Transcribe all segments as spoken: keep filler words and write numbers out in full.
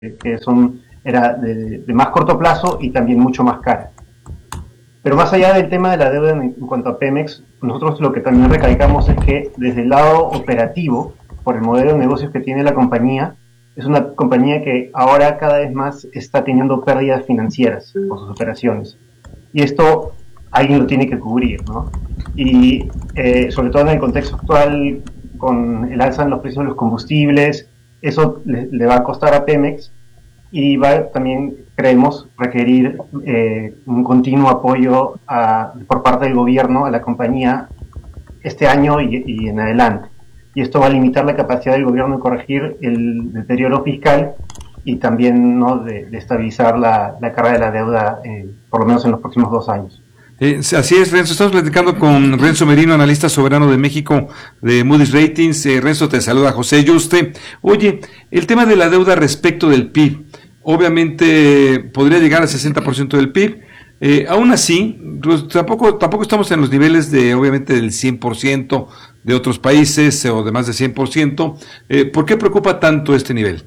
que son, era de, de más corto plazo y también mucho más cara. Pero más allá del tema de la deuda en, en cuanto a Pemex, nosotros lo que también recalcamos es que desde el lado operativo, por el modelo de negocios que tiene la compañía, es una compañía que ahora cada vez más está teniendo pérdidas financieras por sus operaciones. Y esto alguien lo tiene que cubrir, ¿no? Y eh, sobre todo en el contexto actual, con el alza en los precios de los combustibles, eso le, le va a costar a Pemex y va también, creemos, requerir eh, un continuo apoyo a, por parte del gobierno a la compañía este año y, y en adelante. Y esto va a limitar la capacidad del gobierno de corregir el deterioro fiscal y también, ¿no?, de, de estabilizar la, la carga de la deuda, eh, por lo menos en los próximos dos años. Eh, así es, Renzo. Estamos platicando con Renzo Merino, analista soberano de México de Moody's Ratings. Eh, Renzo, te saluda José Yuste. Oye, el tema de la deuda respecto del P I B, obviamente podría llegar al sesenta por ciento del P I B. Eh, aún así, pues, tampoco tampoco estamos en los niveles de, obviamente, del cien por ciento de otros países o de más de cien por ciento. Eh, ¿Por qué preocupa tanto este nivel?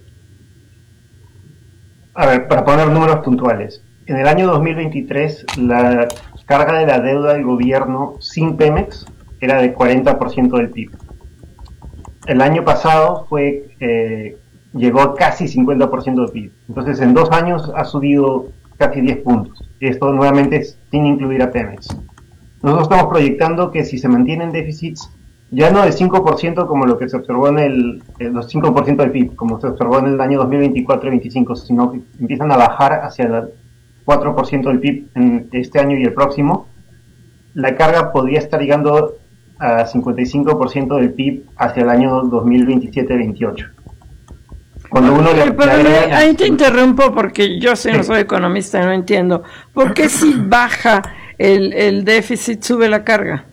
A ver, para poner números puntuales. En el año dos mil veintitrés, la carga de la deuda del gobierno sin Pemex era de cuarenta por ciento del P I B. El año pasado fue eh, llegó a casi cincuenta por ciento del P I B. Entonces, en dos años ha subido casi diez puntos. Esto nuevamente es sin incluir a Pemex. Nosotros estamos proyectando que si se mantienen déficits, ya no de cinco por ciento como lo que se observó en el, eh, los cinco por ciento del P I B, como se observó en el año dos mil veinticuatro y veinticinco, sino que empiezan a bajar hacia el cuatro por ciento del P I B en este año y el próximo, la carga podría estar llegando a cincuenta y cinco por ciento del P I B hacia el año dos mil veintisiete veintiocho. Cuando uno le, pero le agrega... Ahí te interrumpo porque yo sí, no soy economista y no entiendo. ¿Por qué si baja el, el déficit sube la carga?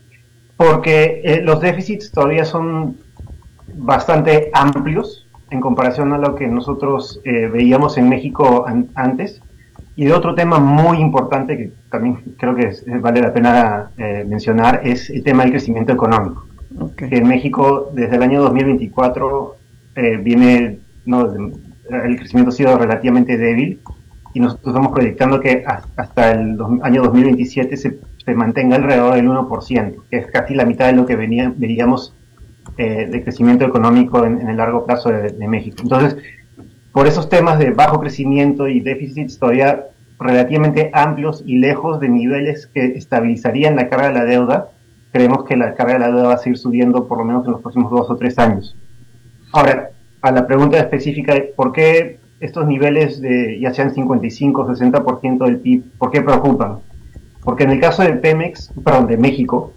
Porque eh, los déficits todavía son bastante amplios en comparación a lo que nosotros eh, veíamos en México an- antes. Y de otro tema muy importante que también creo que es, vale la pena eh, mencionar es el tema del crecimiento económico. Okay. Que en México desde el año dos mil veinticuatro eh, viene, no, el crecimiento ha sido relativamente débil y nosotros estamos proyectando que hasta el do, año dos mil veintisiete se, se mantenga alrededor del uno por ciento, que es casi la mitad de lo que venía, veríamos eh, de crecimiento económico en, en el largo plazo de, de México. Entonces, por esos temas de bajo crecimiento y déficits todavía relativamente amplios y lejos de niveles que estabilizarían la carga de la deuda, creemos que la carga de la deuda va a seguir subiendo por lo menos en los próximos dos o tres años. Ahora, a la pregunta específica de por qué estos niveles de ya sean cincuenta y cinco o sesenta por ciento del P I B, ¿por qué preocupan? Porque en el caso de Pemex, perdón, de México,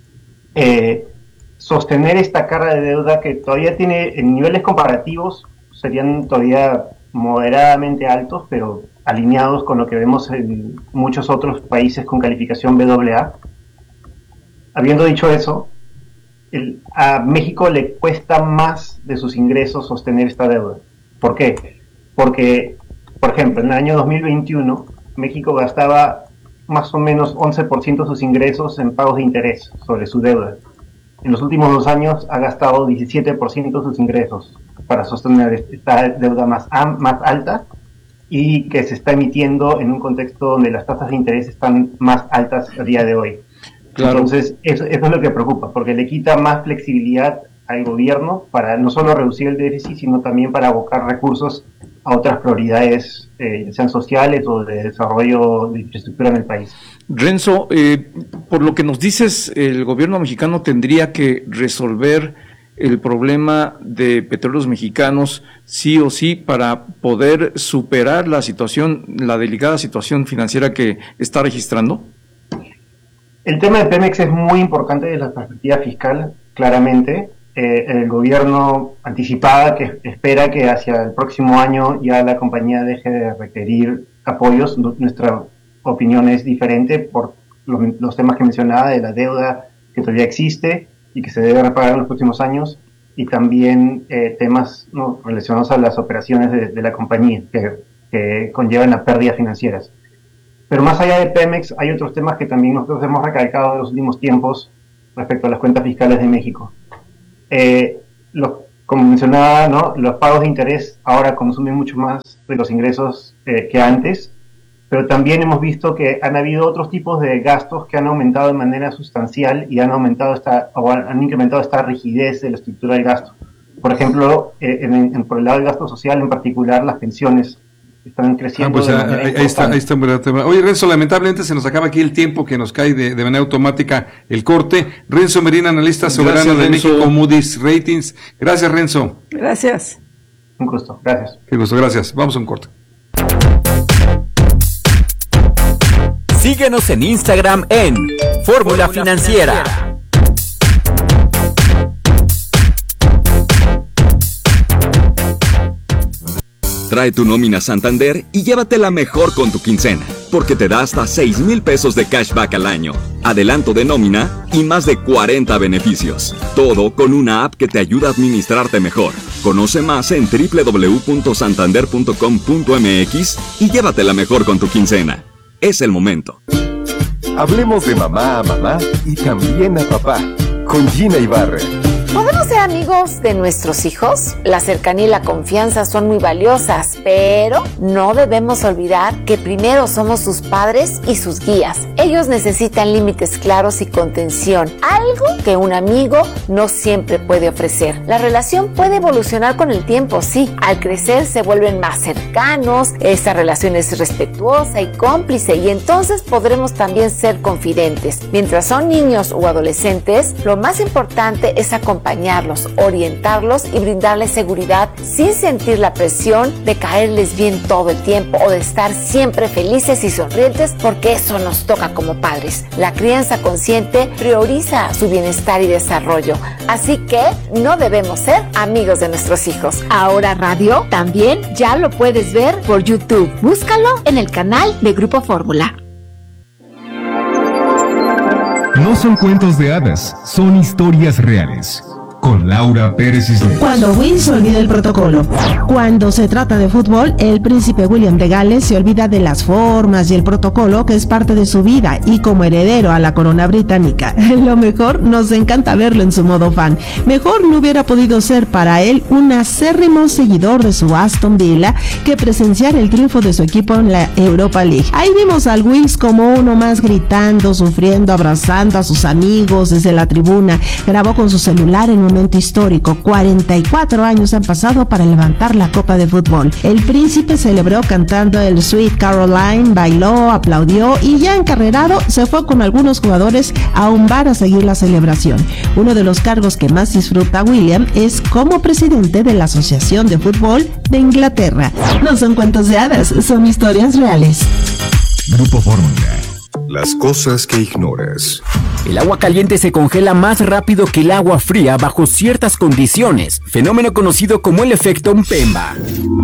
eh, sostener esta carga de deuda que todavía tiene en niveles comparativos serían todavía moderadamente altos, pero alineados con lo que vemos en muchos otros países con calificación B A A. Habiendo dicho eso, el, a México le cuesta más de sus ingresos sostener esta deuda. ¿Por qué? Porque, por ejemplo, en el año dos mil veintiuno, México gastaba más o menos once por ciento de sus ingresos en pagos de interés sobre su deuda. En los últimos dos años ha gastado diecisiete por ciento de sus ingresos para sostener esta deuda más, más alta y que se está emitiendo en un contexto donde las tasas de interés están más altas a día de hoy. Claro. Entonces, eso, eso es lo que preocupa, porque le quita más flexibilidad al gobierno para no solo reducir el déficit, sino también para abocar recursos a otras prioridades, eh, sean sociales o de desarrollo de infraestructura en el país. Renzo, eh, por lo que nos dices, el gobierno mexicano tendría que resolver el problema de Petróleos Mexicanos sí o sí para poder superar la situación, la delicada situación financiera que está registrando. El tema de Pemex es muy importante desde la perspectiva fiscal, claramente. Eh, el gobierno anticipaba que espera que hacia el próximo año ya la compañía deje de requerir apoyos. Nuestra opinión es diferente por los, los temas que mencionaba de la deuda que todavía existe y que se debe repagar en los próximos años, y también eh, temas, ¿no?, relacionados a las operaciones de, de la compañía que, que conllevan a pérdidas financieras. Pero más allá de Pemex, hay otros temas que también nosotros hemos recalcado en los últimos tiempos respecto a las cuentas fiscales de México. Eh, los, como mencionaba, ¿no? Los pagos de interés ahora consumen mucho más de los ingresos eh, que antes, pero también hemos visto que han habido otros tipos de gastos que han aumentado de manera sustancial y han aumentado esta, o han incrementado esta rigidez de la estructura del gasto. Por ejemplo, eh, en, en, por el lado del gasto social, en particular, las pensiones están creciendo. Ah, pues, de manera ahí, ahí está, ahí está un verdadero tema. Oye, Renzo, lamentablemente se nos acaba aquí el tiempo que nos cae de, de manera automática el corte. Renzo Merino, analista soberano Gracias, de Renzo. México, Moody's Ratings. Gracias, Renzo. Gracias. Un gusto, gracias. Qué gusto, gracias. Vamos a un corte. Síguenos en Instagram en Fórmula Financiera. Trae tu nómina Santander y llévatela mejor con tu quincena, porque te da hasta seis mil pesos de cashback al año, adelanto de nómina y más de cuarenta beneficios. Todo con una app que te ayuda a administrarte mejor. Conoce más en doble u doble u doble u punto santander punto com punto m x y llévatela mejor con tu quincena. Es el momento. Hablemos de mamá a mamá y también a papá, con Gina Ibarra. ¿Podemos ser amigos de nuestros hijos? La cercanía y la confianza son muy valiosas, pero no debemos olvidar que primero somos sus padres y sus guías. Ellos necesitan límites claros y contención, algo que un amigo no siempre puede ofrecer. La relación puede evolucionar con el tiempo, sí. Al crecer se vuelven más cercanos, esa relación es respetuosa y cómplice, y entonces podremos también ser confidentes. Mientras son niños o adolescentes, lo más importante es acompañarlos, acompañarlos, orientarlos y brindarles seguridad sin sentir la presión de caerles bien todo el tiempo o de estar siempre felices y sonrientes, porque eso nos toca como padres. La crianza consciente prioriza su bienestar y desarrollo, así que no debemos ser amigos de nuestros hijos. Ahora Radio también ya lo puedes ver por YouTube. Búscalo en el canal de Grupo Fórmula. No son cuentos de hadas, son historias reales. Con Laura Pérez Isler. Cuando Will se olvida el protocolo. Cuando se trata de fútbol, el príncipe William de Gales se olvida de las formas y el protocolo que es parte de su vida, y como heredero a la corona británica, lo mejor, nos encanta verlo en su modo fan. Mejor no hubiera podido ser para él un acérrimo seguidor de su Aston Villa que presenciar el triunfo de su equipo en la Europa League. Ahí vimos al Wills como uno más, gritando, sufriendo, abrazando a sus amigos desde la tribuna. Grabó con su celular en un momento histórico. cuarenta y cuatro años han pasado para levantar la copa de fútbol. El príncipe celebró cantando el Sweet Caroline, bailó, aplaudió y ya encarrerado se fue con algunos jugadores a un bar a seguir la celebración. Uno de los cargos que más disfruta William es como presidente de la Asociación de Fútbol de Inglaterra. No son cuentos de hadas, son historias reales. Grupo Fórmula. Las cosas que ignoras. El agua caliente se congela más rápido que el agua fría bajo ciertas condiciones, fenómeno conocido como el efecto Mpemba.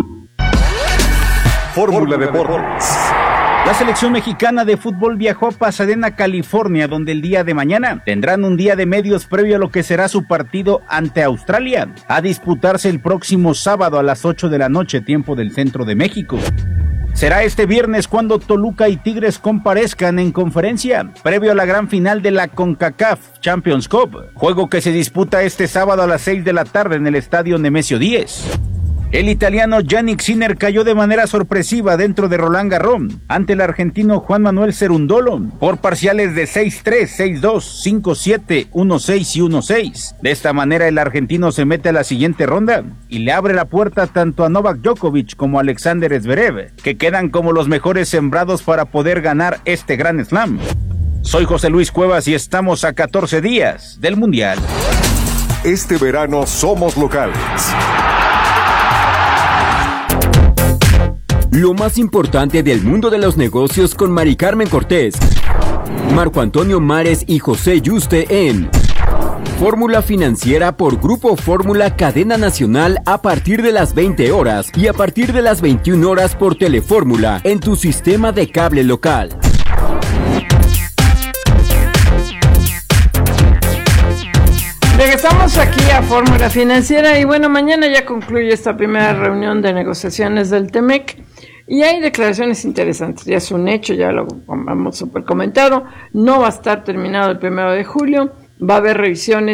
Fórmula Deportes. La selección mexicana de fútbol viajó a Pasadena, California, donde el día de mañana tendrán un día de medios previo a lo que será su partido ante Australia, a disputarse el próximo sábado a las ocho de la noche, tiempo del centro de México. Será este viernes cuando Toluca y Tigres comparezcan en conferencia, previo a la gran final de la CONCACAF Champions Cup, juego que se disputa este sábado a las seis de la tarde en el estadio Nemesio Díez. El italiano Yannick Sinner cayó de manera sorpresiva dentro de Roland Garros ante el argentino Juan Manuel Cerundolo por parciales de seis tres, seis dos, cinco siete, uno seis y uno seis. De esta manera el argentino se mete a la siguiente ronda y le abre la puerta tanto a Novak Djokovic como a Alexander Zverev, que quedan como los mejores sembrados para poder ganar este Grand Slam. Soy José Luis Cuevas y estamos a catorce días del Mundial. Este verano somos locales. Lo más importante del mundo de los negocios con Mari Carmen Cortés, Marco Antonio Mares y José Yuste en Fórmula Financiera por Grupo Fórmula Cadena Nacional a partir de las veinte horas y a partir de las veintiuna horas por Telefórmula en tu sistema de cable local. Regresamos aquí a Fórmula Financiera y bueno, mañana ya concluye esta primera reunión de negociaciones del Temec y hay declaraciones interesantes. Ya es un hecho, ya lo hemos super comentado, no va a estar terminado el primero de julio, va a haber revisiones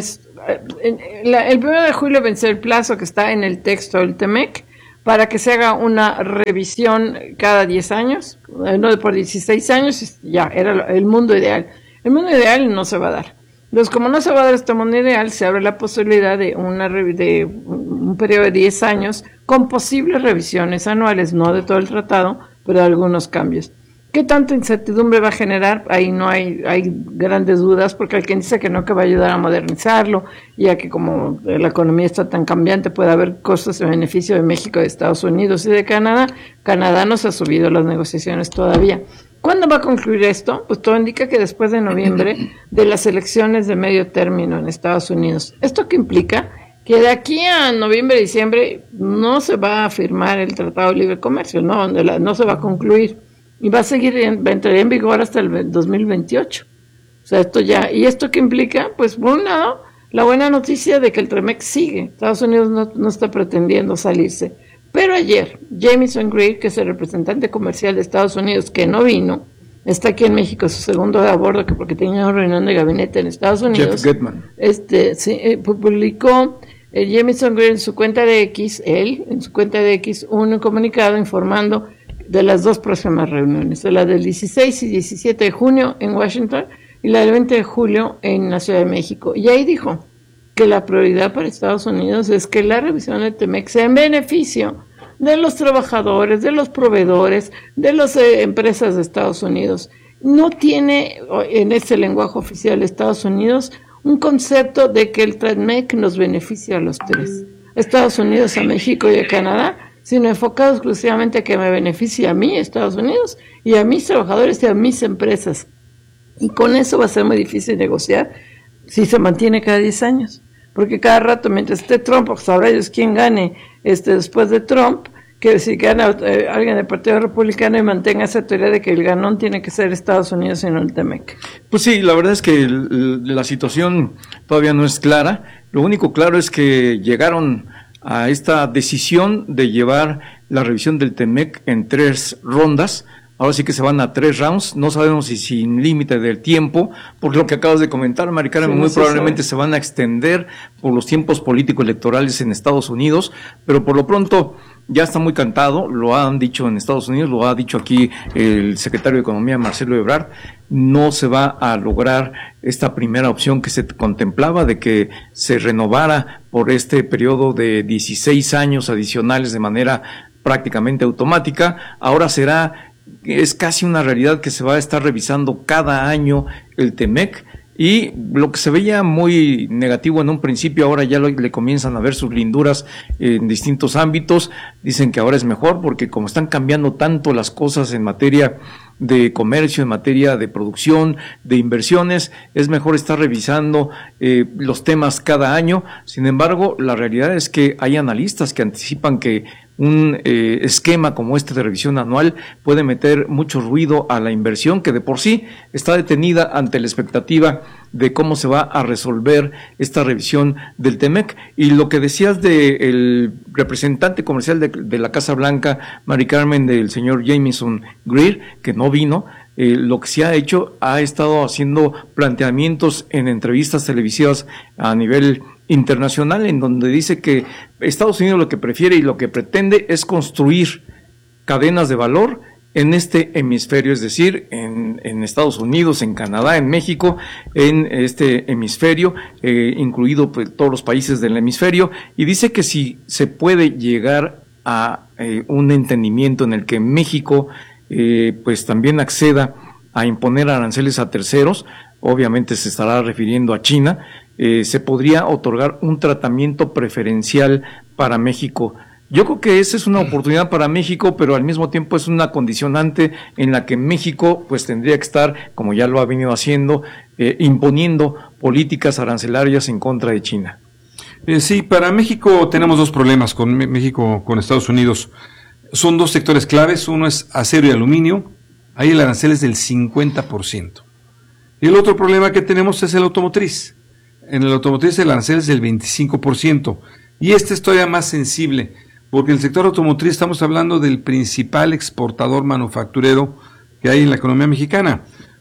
la, el primero de julio vence el plazo que está en el texto del TEMEC para que se haga una revisión cada diez años, no por dieciséis años, ya, era el mundo ideal. El mundo ideal no se va a dar. Entonces, como no se va a dar este mundo ideal, se abre la posibilidad de, una, de un periodo de diez años con posibles revisiones anuales, no de todo el tratado, pero de algunos cambios. ¿Qué tanta incertidumbre va a generar? Ahí no hay, hay grandes dudas, porque hay quien dice que no, que va a ayudar a modernizarlo, ya que como la economía está tan cambiante, puede haber costos en beneficio de México, de Estados Unidos y de Canadá. Canadá no se ha subido las negociaciones todavía. ¿Cuándo va a concluir esto? Pues todo indica que después de noviembre de las elecciones de medio término en Estados Unidos. ¿Esto qué implica? Que de aquí a noviembre, diciembre no se va a firmar el Tratado de Libre Comercio, no, no se va a concluir. Y va a seguir, en, va a entrar en vigor hasta el dos mil veintiocho. O sea, esto ya, ¿y esto qué implica? Pues por un lado, la buena noticia de que el TEMEC sigue. Estados Unidos no, no está pretendiendo salirse. Pero ayer, Jamieson Greer, que es el representante comercial de Estados Unidos, que no vino, está aquí en México, su segundo de a bordo, que porque tenía una reunión de gabinete en Estados Unidos. Jeff Goodman. Este, sí, eh, publicó eh, Jamieson Greer en su cuenta de X, él, en su cuenta de X, un comunicado informando de las dos próximas reuniones, de la del dieciséis y diecisiete de junio en Washington y la del veinte de julio en la Ciudad de México. Y ahí dijo que la prioridad para Estados Unidos es que la revisión del TEMEC sea en beneficio de los trabajadores, de los proveedores, de las eh, empresas de Estados Unidos. No tiene en ese lenguaje oficial de Estados Unidos un concepto de que el TEMEC nos beneficia a los tres, a Estados Unidos, a México y a Canadá, sino enfocado exclusivamente a que me beneficie a mí, Estados Unidos, y a mis trabajadores y a mis empresas. Y con eso va a ser muy difícil negociar si se mantiene cada diez años. Porque cada rato, mientras esté Trump, pues sabrá ellos quién gane este, después de Trump, que si gana eh, alguien del Partido Republicano y mantenga esa teoría de que el ganón tiene que ser Estados Unidos y no el TEMEC. Pues sí, la verdad es que el, la situación todavía no es clara. Lo único claro es que llegaron a esta decisión de llevar la revisión del TEMEC en tres rondas. Ahora sí que se van a tres rounds, no sabemos si sin límite del tiempo, por lo que acabas de comentar, Mari Carmen, sí, muy probablemente se van a extender por los tiempos político-electorales en Estados Unidos, pero por lo pronto ya está muy cantado, lo han dicho en Estados Unidos, lo ha dicho aquí el secretario de Economía, Marcelo Ebrard, no se va a lograr esta primera opción que se contemplaba de que se renovara por este periodo de dieciséis años adicionales de manera prácticamente automática. Ahora será, es casi una realidad que se va a estar revisando cada año el TEMEC, y lo que se veía muy negativo en un principio, ahora ya lo, le comienzan a ver sus linduras en distintos ámbitos. Dicen que ahora es mejor porque como están cambiando tanto las cosas en materia de comercio, en materia de producción, de inversiones, es mejor estar revisando eh, los temas cada año. Sin embargo, la realidad es que hay analistas que anticipan que un eh, esquema como este de revisión anual puede meter mucho ruido a la inversión, que de por sí está detenida ante la expectativa de cómo se va a resolver esta revisión del TEMEC. Y lo que decías del representante comercial de, de la Casa Blanca, Mari Carmen, del señor Jamieson Greer, que no vino, eh, lo que se ha hecho, ha estado haciendo planteamientos en entrevistas televisivas a nivel internacional, en donde dice que Estados Unidos lo que prefiere y lo que pretende es construir cadenas de valor en este hemisferio, es decir, en, en Estados Unidos, en Canadá, en México, en este hemisferio, eh, incluido pues, todos los países del hemisferio, y dice que si se puede llegar a eh, un entendimiento en el que México eh, pues también acceda a imponer aranceles a terceros, obviamente se estará refiriendo a China, eh, se podría otorgar un tratamiento preferencial para México. Yo creo que esa es una oportunidad para México, pero al mismo tiempo es una condicionante en la que México pues tendría que estar, como ya lo ha venido haciendo, eh, imponiendo políticas arancelarias en contra de China. Eh, sí, para México tenemos dos problemas con México, con Estados Unidos. Son dos sectores claves, uno es acero y aluminio, ahí el arancel es del cincuenta por ciento. Y el otro problema que tenemos es el automotriz. En el automotriz el arancel es del veinticinco por ciento. Y este es todavía más sensible, porque el sector automotriz estamos hablando del principal exportador manufacturero que hay en la economía mexicana.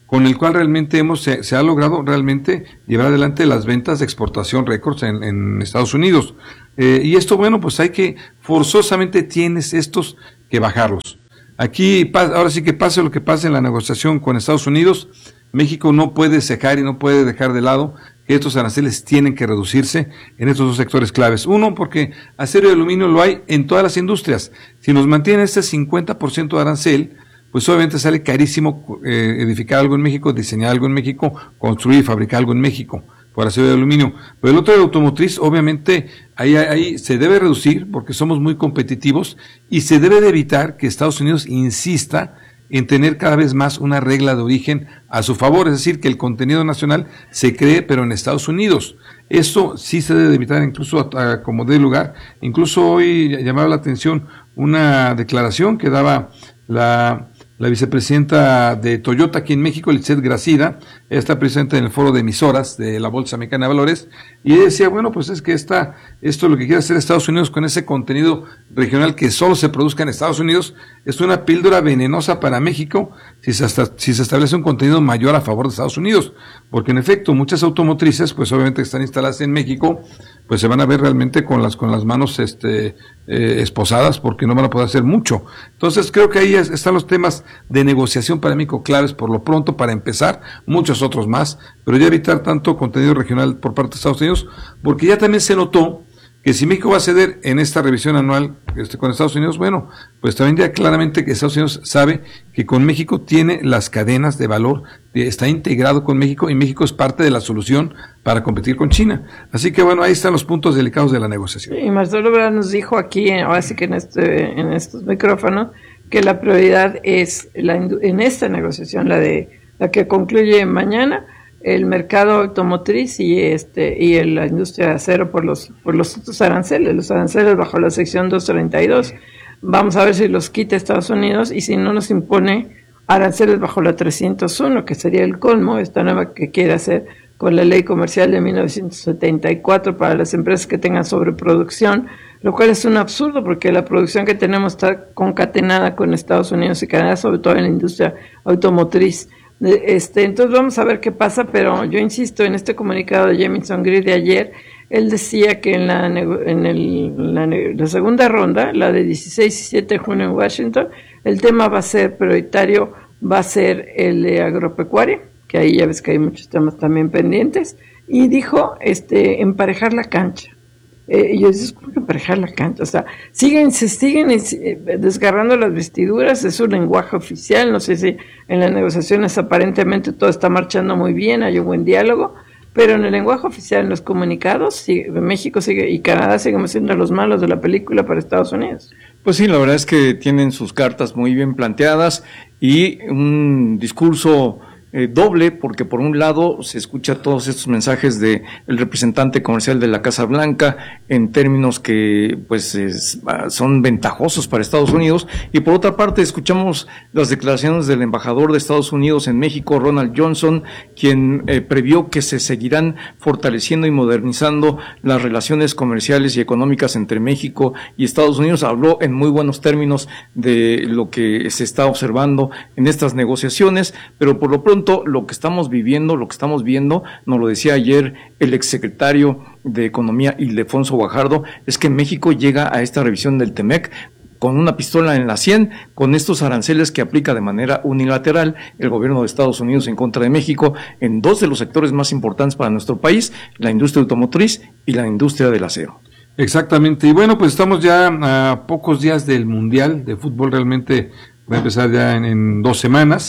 con el cual realmente hemos se, se ha logrado realmente llevar adelante las ventas de exportación récords en, en Estados Unidos. Eh, y esto, bueno, pues hay que, forzosamente tienes estos que bajarlos. Aquí, ahora sí que pase lo que pase en la negociación con Estados Unidos, México no puede cejar y no puede dejar de lado que estos aranceles tienen que reducirse en estos dos sectores claves. Uno, porque acero y aluminio lo hay en todas las industrias. Si nos mantiene este cincuenta por ciento de arancel, pues obviamente sale carísimo eh, edificar algo en México, diseñar algo en México, construir y fabricar algo en México por acero y aluminio. Pero el otro de automotriz, obviamente, ahí, ahí se debe reducir porque somos muy competitivos y se debe de evitar que Estados Unidos insista en tener cada vez más una regla de origen a su favor, es decir, que el contenido nacional se cree pero en Estados Unidos. Eso sí se debe evitar incluso a, a, como dé lugar. Incluso hoy llamaba la atención una declaración que daba la, la vicepresidenta de Toyota aquí en México, Lizeth Gracida, ella está presente en el foro de emisoras de la Bolsa Mexicana de Valores, y ella decía, bueno, pues es que esta, esto lo que quiere hacer Estados Unidos con ese contenido regional que solo se produzca en Estados Unidos, es una píldora venenosa para México si se, hasta, si se establece un contenido mayor a favor de Estados Unidos, porque en efecto muchas automotrices, pues obviamente están instaladas en México, pues se van a ver realmente con las con las manos este eh, esposadas porque no van a poder hacer mucho. Entonces creo que ahí es, están los temas de negociación para México claves por lo pronto para empezar, muchos otros más, pero ya evitar tanto contenido regional por parte de Estados Unidos, porque ya también se notó que si México va a ceder en esta revisión anual este, con Estados Unidos, bueno, pues también ya claramente que Estados Unidos sabe que con México tiene las cadenas de valor, está integrado con México y México es parte de la solución para competir con China. Así que bueno, ahí están los puntos delicados de la negociación. Y Marcelo Ebrard nos dijo aquí, ahora sí que en, este, en estos micrófonos, que la prioridad es la, en esta negociación, la de la que concluye mañana, el mercado automotriz y este y el, la industria de acero por los por los otros aranceles, los aranceles bajo la sección doscientos treinta y dos. Vamos a ver si los quita Estados Unidos y si no nos impone aranceles bajo la trescientos uno, que sería el colmo, esta nueva que quiere hacer con la ley comercial de mil novecientos setenta y cuatro para las empresas que tengan sobreproducción, lo cual es un absurdo porque la producción que tenemos está concatenada con Estados Unidos y Canadá, sobre todo en la industria automotriz. Este, entonces vamos a ver qué pasa, pero yo insisto en este comunicado de Jamieson Greer de ayer, él decía que en la en el, la, la segunda ronda, la de dieciséis y diecisiete de junio en Washington, el tema va a ser prioritario, va a ser el de agropecuaria, que ahí ya ves que hay muchos temas también pendientes, y dijo este emparejar la cancha. Eh, y yo digo, ¿cómo que emparejar la cancha? O sea, siguen, se siguen eh, desgarrando las vestiduras, es un lenguaje oficial, no sé si en las negociaciones aparentemente todo está marchando muy bien, hay un buen diálogo, pero en el lenguaje oficial, en los comunicados, sigue, México sigue y Canadá siguen siendo los malos de la película para Estados Unidos. Pues sí, la verdad es que tienen sus cartas muy bien planteadas y un discurso Eh, doble, porque por un lado se escucha todos estos mensajes de el representante comercial de la Casa Blanca en términos que pues es, son ventajosos para Estados Unidos, y por otra parte escuchamos las declaraciones del embajador de Estados Unidos en México, Ronald Johnson, quien eh, previó que se seguirán fortaleciendo y modernizando las relaciones comerciales y económicas entre México y Estados Unidos. Habló en muy buenos términos de lo que se está observando en estas negociaciones, pero por lo pronto lo que estamos viviendo, lo que estamos viendo, nos lo decía ayer el exsecretario de Economía, Ildefonso Guajardo, es que México llega a esta revisión del TEMEC con una pistola en la sien, con estos aranceles que aplica de manera unilateral el gobierno de Estados Unidos en contra de México en dos de los sectores más importantes para nuestro país, la industria automotriz y la industria del acero. Exactamente, y bueno, pues estamos ya a pocos días del Mundial de Fútbol, realmente va a empezar ya en, en dos semanas.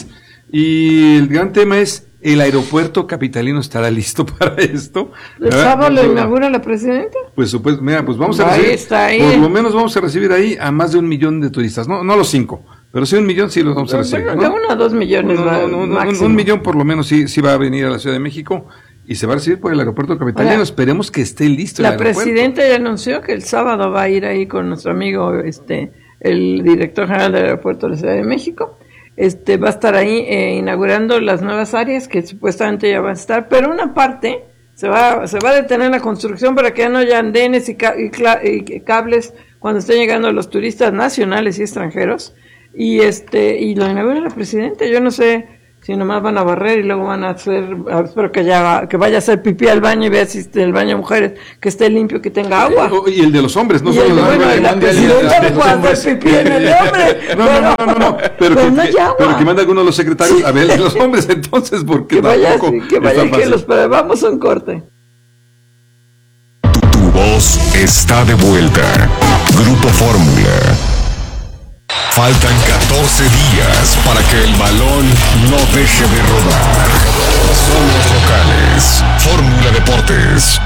Y el gran tema es, ¿el aeropuerto capitalino estará listo para esto? ¿El sábado lo inaugura la presidenta? Pues, pues mira, pues vamos a ahí recibir, está ahí. por lo menos vamos a recibir ahí a más de un millón de turistas, no no los cinco, pero sí un millón sí los vamos a recibir. Bueno, ¿no? De uno a dos millones. No, no, no, no, un, un millón por lo menos sí, sí va a venir a la Ciudad de México y se va a recibir por el aeropuerto capitalino. Ahora, esperemos que esté listo la el aeropuerto. La presidenta ya anunció que el sábado va a ir ahí con nuestro amigo, este, el director general del aeropuerto de la Ciudad de México. Este va a estar ahí eh, inaugurando las nuevas áreas que supuestamente ya van a estar, pero una parte se va se va a detener la construcción para que ya no haya andenes y, ca y, y cables cuando estén llegando los turistas nacionales y extranjeros, y este y lo inaugura la presidenta. Yo no sé Si nomás van a barrer y luego van a hacer, espero que ya que vaya a hacer pipí al baño y vea si el baño de mujeres que esté limpio, que tenga agua. Y el de los hombres, no y solo el, de bueno, la, la presidenta no puede hacer pipí en el hombre. No, no, no, no, no, pero, pero, que, no hay agua. pero que manda alguno de los secretarios a ver los hombres entonces, porque que vaya, tampoco sí, que vaya, que los vamos a un corte. Tu, tu voz está de vuelta. Grupo Fórmula. Faltan catorce días para que el balón no deje de rodar. Son los locales. Fórmula Deportes.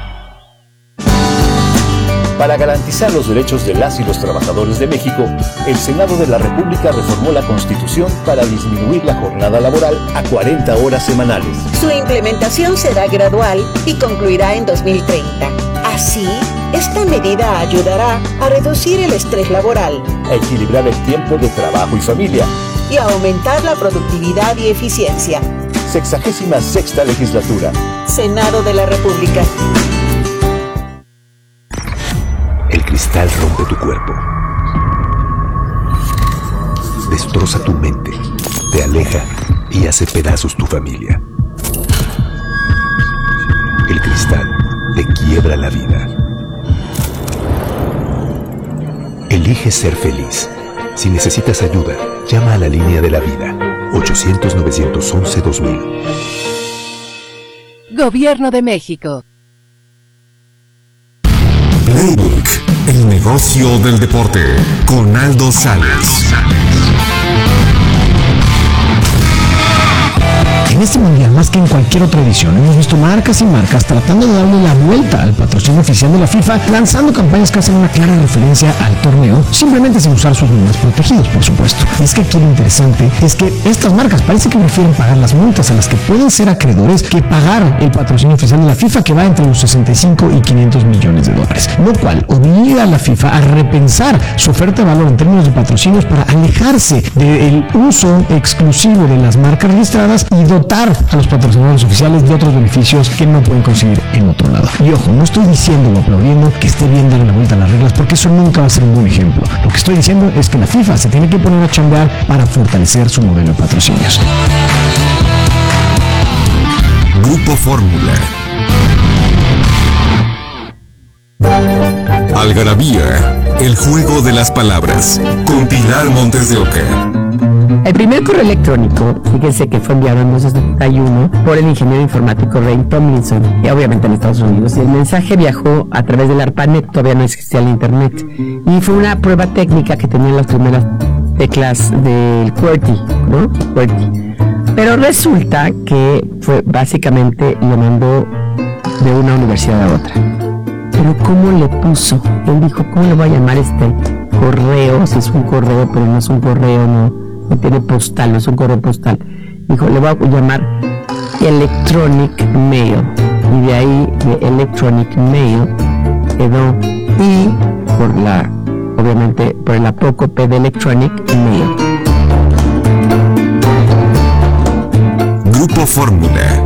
Para garantizar los derechos de las y los trabajadores de México, el Senado de la República reformó la Constitución para disminuir la jornada laboral a cuarenta horas semanales. Su implementación será gradual y concluirá en dos mil treinta. Así, esta medida ayudará a reducir el estrés laboral, a equilibrar el tiempo de trabajo y familia y a aumentar la productividad y eficiencia. Sexagésima sexta legislatura. Senado de la República. El cristal rompe tu cuerpo, destroza tu mente, te aleja y hace pedazos tu familia. El cristal te quiebra la vida. Elige ser feliz. Si necesitas ayuda, llama a la línea de la vida, ochocientos, novecientos once, dos mil. Gobierno de México. Playbook, el negocio del deporte, con Aldo Sales. En este mundial, más que en cualquier otra edición, hemos visto marcas y marcas tratando de darle la vuelta al patrocinio oficial de la FIFA, lanzando campañas que hacen una clara referencia al torneo, simplemente sin usar sus nombres protegidos, por supuesto. Y es que aquí lo interesante es que estas marcas parece que prefieren pagar las multas a las que pueden ser acreedores que pagar el patrocinio oficial de la FIFA, que va entre los sesenta y cinco y quinientos millones de dólares, lo cual obliga a la FIFA a repensar su oferta de valor en términos de patrocinios para alejarse del uso exclusivo de las marcas registradas y dotar a los patrocinadores oficiales de otros beneficios que no pueden conseguir en otro lado. Y ojo, no estoy diciendo o aplaudiendo que esté bien darle la vuelta a las reglas, porque eso nunca va a ser un buen ejemplo. Lo que estoy diciendo es que la FIFA se tiene que poner a chambear para fortalecer su modelo de patrocinios. Grupo Fórmula. Algarabía, el juego de las palabras, con Pilar Montes de Oca. El primer correo electrónico, fíjense que fue enviado en mil novecientos setenta y uno por el ingeniero informático Ray Tomlinson, y obviamente en Estados Unidos. El mensaje viajó a través del ARPANET, todavía no existía el internet, y fue una prueba técnica que tenían las primeras teclas del QWERTY, ¿no? QWERTY. Pero resulta que fue básicamente lo mandó de una universidad a otra. Pero ¿cómo le puso? Él dijo, ¿cómo le voy a llamar este correo? Si es un correo, pero no es un correo, no. No tiene postal, no es un correo postal. Dijo, le voy a llamar Electronic Mail. Y de ahí, de Electronic Mail, quedó I por la, obviamente, por el apócope de Electronic Mail. Grupo Fórmula.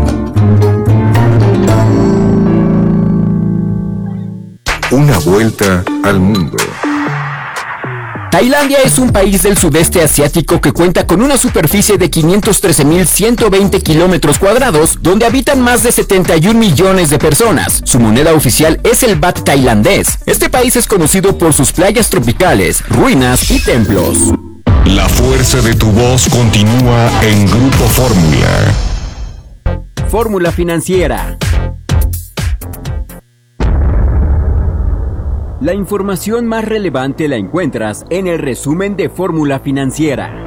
Una vuelta al mundo. Tailandia es un país del sudeste asiático que cuenta con una superficie de quinientos trece mil ciento veinte kilómetros cuadrados, donde habitan más de setenta y un millones de personas. Su moneda oficial es el baht tailandés. Este país es conocido por sus playas tropicales, ruinas y templos. La fuerza de tu voz continúa en Grupo Fórmula. Fórmula Financiera. La información más relevante la encuentras en el resumen de Fórmula Financiera.